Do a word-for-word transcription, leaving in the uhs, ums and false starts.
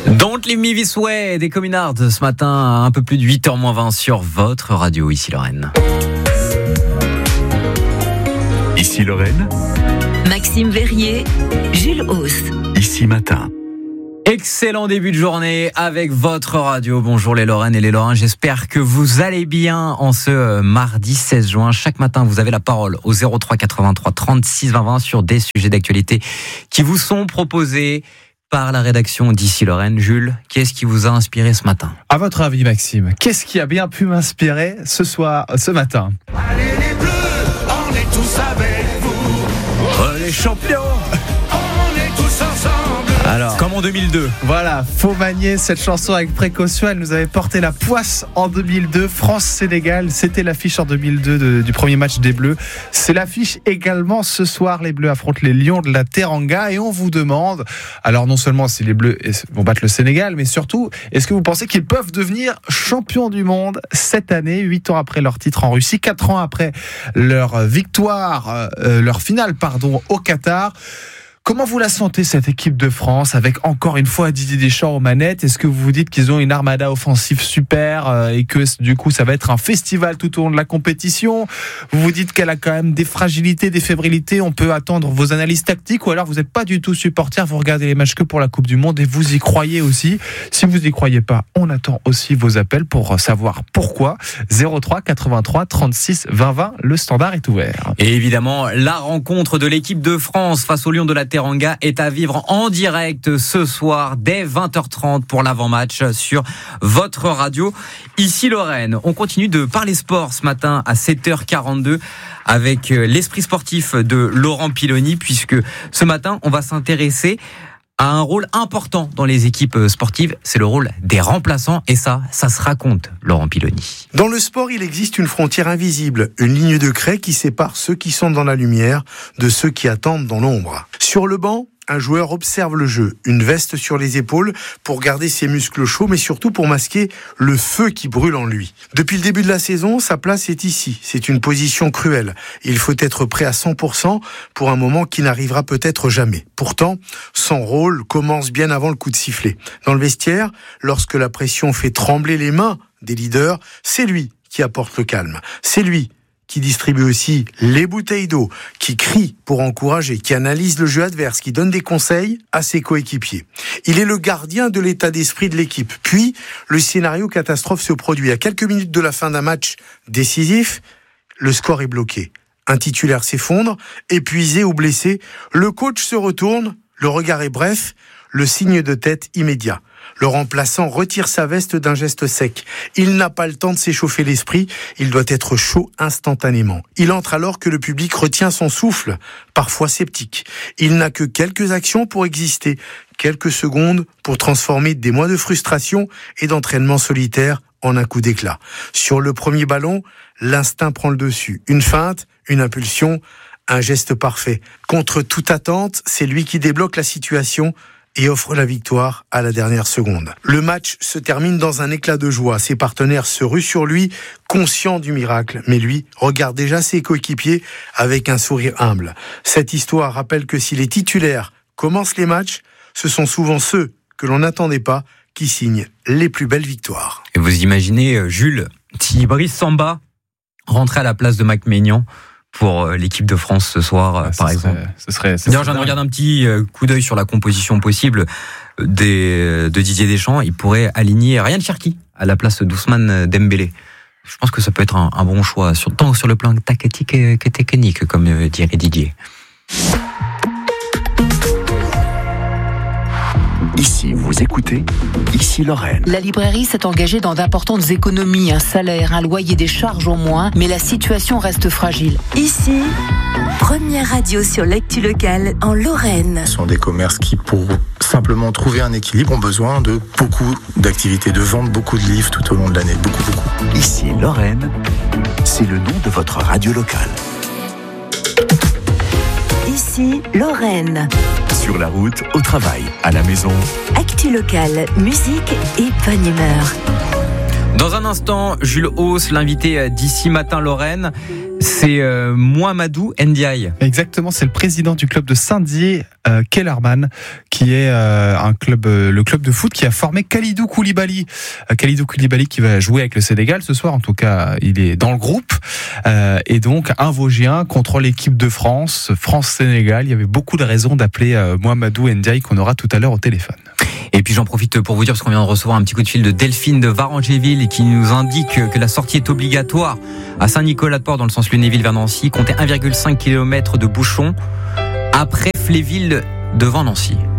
Don't leave me this way des Communards ce matin à un peu plus de huit heures moins vingt sur votre radio. Ici Lorraine. Ici Lorraine. Maxime Verrier, Jules Hauss. Ici Matin. Excellent début de journée avec votre radio. Bonjour les Lorraines et les Lorrains. J'espère que vous allez bien en ce mardi seize juin. Chaque matin, vous avez la parole au zéro trois quatre-vingt-trois trente-six vingt vingt sur des sujets d'actualité qui vous sont proposés par la rédaction d'Ici Lorraine. Jules, qu'est-ce qui vous a inspiré ce matin ? À votre avis, Maxime, qu'est-ce qui a bien pu m'inspirer ce soir, ce matin ? Allez les Bleus, on est tous avec vous. Oh, les champions ! On est tous ensemble. Alors, comme en deux mille deux. Voilà, faut manier cette chanson avec précaution. Elle nous avait porté la poisse en deux mille deux. France-Sénégal, c'était l'affiche en deux mille deux de, du premier match des Bleus. C'est l'affiche également ce soir. Les Bleus affrontent les Lions de la Teranga et on vous demande, alors non seulement si les Bleus vont battre le Sénégal, mais surtout, est-ce que vous pensez qu'ils peuvent devenir champions du monde cette année, huit ans après leur titre en Russie, quatre ans après leur victoire, euh, leur finale, pardon, au Qatar? Comment vous la sentez, cette équipe de France, avec encore une fois Didier Deschamps aux manettes? Est-ce que vous vous dites qu'ils ont une armada offensive super euh, et que du coup ça va être un festival tout au long de la compétition? Vous vous dites qu'elle a quand même des fragilités, des fébrilités? On peut attendre vos analyses tactiques, ou alors vous n'êtes pas du tout supporter, vous regardez les matchs que pour la Coupe du Monde et vous y croyez aussi? Si vous y croyez pas, on attend aussi vos appels pour savoir pourquoi. zéro trois quatre-vingt-trois trente-six vingt vingt, le standard est ouvert. Et évidemment, la rencontre de l'équipe de France face aux Lions de la Teranga est à vivre en direct ce soir dès vingt heures trente pour l'avant-match sur votre radio. Ici Lorraine, on continue de parler sport ce matin à sept heures quarante-deux avec l'esprit sportif de Laurent Piloni, puisque ce matin on va s'intéresser à un rôle important dans les équipes sportives, c'est le rôle des remplaçants, et ça, ça se raconte, Laurent Piloni. Dans le sport, il existe une frontière invisible, une ligne de craie qui sépare ceux qui sont dans la lumière de ceux qui attendent dans l'ombre. Sur le banc, un joueur observe le jeu, une veste sur les épaules pour garder ses muscles chauds, mais surtout pour masquer le feu qui brûle en lui. Depuis le début de la saison, sa place est ici. C'est une position cruelle. Il faut être prêt à cent pour cent pour un moment qui n'arrivera peut-être jamais. Pourtant, son rôle commence bien avant le coup de sifflet. Dans le vestiaire, lorsque la pression fait trembler les mains des leaders, c'est lui qui apporte le calme. C'est lui qui distribue aussi les bouteilles d'eau, qui crie pour encourager, qui analyse le jeu adverse, qui donne des conseils à ses coéquipiers. Il est le gardien de l'état d'esprit de l'équipe. Puis, le scénario catastrophe se produit. À quelques minutes de la fin d'un match décisif, le score est bloqué. Un titulaire s'effondre, épuisé ou blessé. Le coach se retourne, le regard est bref, le signe de tête immédiat. Le remplaçant retire sa veste d'un geste sec. Il n'a pas le temps de s'échauffer l'esprit, il doit être chaud instantanément. Il entre alors que le public retient son souffle, parfois sceptique. Il n'a que quelques actions pour exister, quelques secondes pour transformer des mois de frustration et d'entraînement solitaire en un coup d'éclat. Sur le premier ballon, l'instinct prend le dessus. Une feinte, une impulsion, un geste parfait. Contre toute attente, c'est lui qui débloque la situation et offre la victoire à la dernière seconde. Le match se termine dans un éclat de joie. Ses partenaires se ruent sur lui, conscients du miracle. Mais lui regarde déjà ses coéquipiers avec un sourire humble. Cette histoire rappelle que si les titulaires commencent les matchs, ce sont souvent ceux que l'on n'attendait pas qui signent les plus belles victoires. Et vous imaginez, Jules, si Brice Samba rentrait à la place de Mac Maignan pour l'équipe de France ce soir, ah, par exemple. Serait, ce serait, ce D'ailleurs, serait j'en regarde un petit coup d'œil sur la composition possible des, de Didier Deschamps. Il pourrait aligner Ryan Cherki à la place d'Ousmane Dembélé. Je pense que ça peut être un, un bon choix, sur, tant sur le plan tactique que technique, comme dirait Didier. Ici, vous écoutez Ici Lorraine. La librairie s'est engagée dans d'importantes économies, un salaire, un loyer, des charges en moins, mais la situation reste fragile. Ici, première radio sur l'actu locale en Lorraine. Ce sont des commerces qui, pour simplement trouver un équilibre, ont besoin de beaucoup d'activités de vente, beaucoup de livres tout au long de l'année, beaucoup, beaucoup. Ici Lorraine, c'est le nom de votre radio locale. Ici, Lorraine. Sur la route, au travail, à la maison. Actu locale, musique et bonne humeur. Dans un instant, Jules Hauss, l'invité d'ici matin Lorraine, c'est euh, Mouhamadou Ndiaye. Exactement, c'est le président du club de Saint-Dié, euh, Kellerman, qui est euh, un club, euh, le club de foot qui a formé Kalidou Koulibaly. Euh, Kalidou Koulibaly qui va jouer avec le Sénégal ce soir, en tout cas, il est dans le groupe. Euh, et donc, un Vosgien contre l'équipe de France, France-Sénégal. Il y avait beaucoup de raisons d'appeler euh, Mouhamadou Ndiaye qu'on aura tout à l'heure au téléphone. Et puis j'en profite pour vous dire, parce qu'on vient de recevoir un petit coup de fil de Delphine de Varangéville qui nous indique que la sortie est obligatoire à Saint-Nicolas-de-Port dans le sens Lunéville vers Nancy. Comptez un virgule cinq kilomètres de bouchons après Fléville devant Nancy.